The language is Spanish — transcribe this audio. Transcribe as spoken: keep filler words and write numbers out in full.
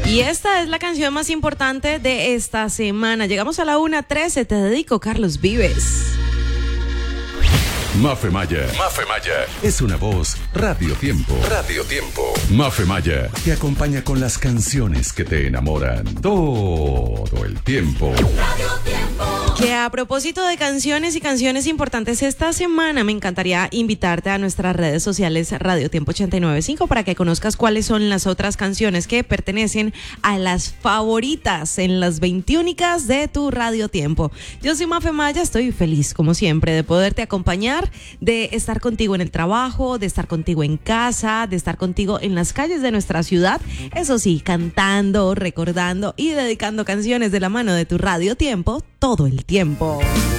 Y esta es la canción más importante de esta semana. Llegamos a la una trece. Te dedico, Carlos Vives. Mafe Maya. Mafe Maya. Es una voz Radio Tiempo. Radio Tiempo. Mafe Maya te acompaña con las canciones que te enamoran todo el tiempo. Radio Tiempo. Que a propósito de canciones y canciones importantes esta semana, me encantaría invitarte a nuestras redes sociales Radio Tiempo ochenta y nueve punto cinco para que conozcas cuáles son las otras canciones que pertenecen a las favoritas en las veintiúnicas de tu Radio Tiempo. Yo soy Mafe Maya, estoy feliz como siempre de poderte acompañar, de estar contigo en el trabajo, de estar contigo en casa, de estar contigo en las calles de nuestra ciudad, eso sí, cantando, recordando y dedicando canciones de la mano de tu Radio Tiempo todo el tiempo.